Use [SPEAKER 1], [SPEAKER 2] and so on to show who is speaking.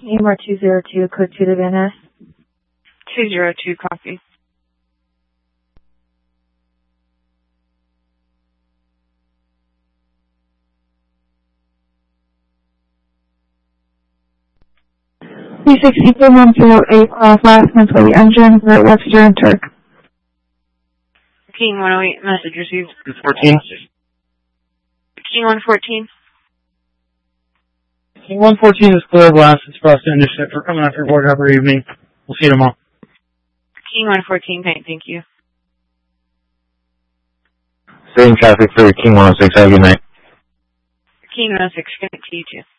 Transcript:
[SPEAKER 1] AMR 202, code 2 to Van Ness.
[SPEAKER 2] 202, copy.
[SPEAKER 1] P6 cross last month for the engine, Great Webster and Turk.
[SPEAKER 2] King 108, message received.
[SPEAKER 3] 14.
[SPEAKER 2] King 114.
[SPEAKER 3] King 114 is clear of last. It's processed into ship for coming after board. Have a good evening. We'll see you tomorrow.
[SPEAKER 2] King 114, thank you.
[SPEAKER 4] Same traffic for King 106. Have a good night.
[SPEAKER 2] King 106, connect to you too.